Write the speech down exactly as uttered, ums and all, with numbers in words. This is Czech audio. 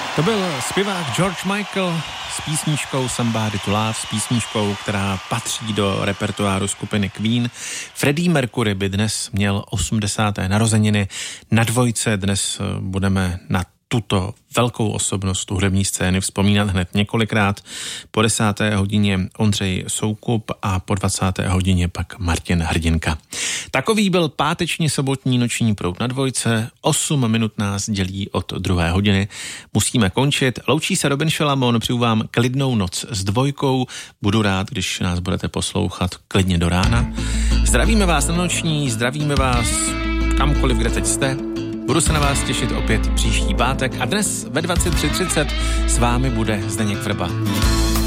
To byl zpěvák George Michael s písničkou Somebody to Love, s písničkou, která patří do repertoáru skupiny Queen. Freddie Mercury by dnes měl osmdesáté narozeniny. Na dvojce dnes budeme na tuto velkou osobnost hudební scény vzpomínat hned několikrát. Po desáté hodině Ondřej Soukup a po dvacáté hodině pak Martin Hrdinka. Takový byl páteční sobotní noční proud na dvojce. Osm minut nás dělí od druhé hodiny. Musíme končit. Loučí se Robin Šelamon, přeju vám klidnou noc s dvojkou. Budu rád, když nás budete poslouchat klidně do rána. Zdravíme vás na noční, zdravíme vás kamkoliv, kde teď jste. Budu se na vás těšit opět příští pátek a dnes ve dvacet tři třicet s vámi bude Zdeněk Vrba.